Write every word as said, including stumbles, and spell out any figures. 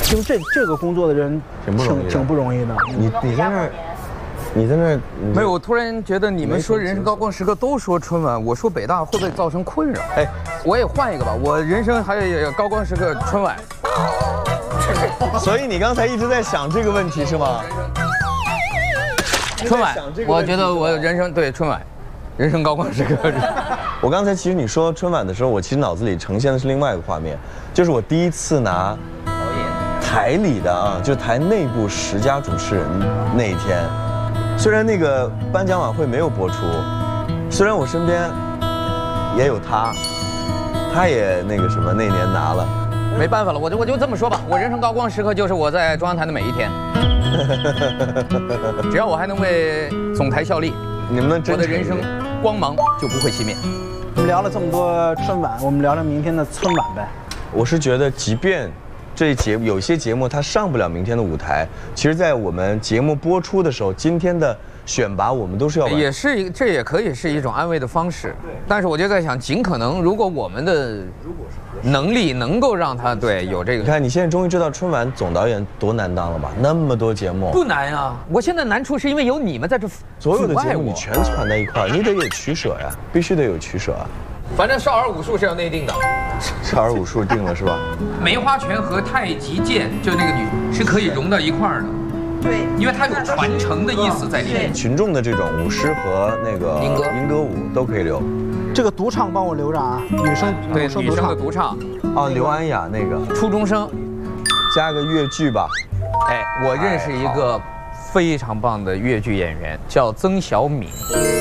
就这这个工作的人挺不容易的， 挺不容易的。 你你在那儿，你在那儿没有，我突然觉得你们说人生高光时刻都说春晚，我说北大会不会造成困扰？哎，我也换一个吧，我人生还有高光时刻春晚。 所以你刚才一直在想这个问题是吗？ 春晚，我觉得我人生对春晚，人生高光时刻。 我刚才其实你说春晚的时候，我其实脑子里呈现的是另外一个画面，就是我第一次拿台里的啊，就是台内部十佳主持人那一天。虽然那个颁奖晚会没有播出，虽然我身边也有他，他也那个什么那年拿了。 没办法了，我就我就这么说吧，我人生高光时刻就是我在中央台的每一天。只要我还能为总台效力， 你们我的人生光芒就不会熄灭。 我们聊了这么多春晚，我们聊聊明天的春晚呗。 我是觉得，即便这节有些节目它上不了明天的舞台，其实，在我们节目播出的时候，今天的选拔我们都是要也是一这也可以是一种安慰的方式。但是我就在想，尽可能如果我们的能力能够让他对有这个， 你看你现在终于知道春晚总导演多难当了吧？那么多节目不难啊！我现在难处是因为有你们在这， 所有的节目你全攒在一块儿，你得有取舍呀，必须得有取舍啊。 反正少儿武术是要内定的， 少儿武术定了是吧？ 梅花拳和太极剑就那个女是可以融到一块儿的。对，因为它有传承的意思在里面。 群众的这种舞狮和那个民歌民歌舞都可以留。 这个独唱帮我留着啊，女生对女生的独唱。 哦，刘安雅那个初中生， 加个越剧吧。 哎，我认识一个非常棒的越剧演员，叫曾小敏。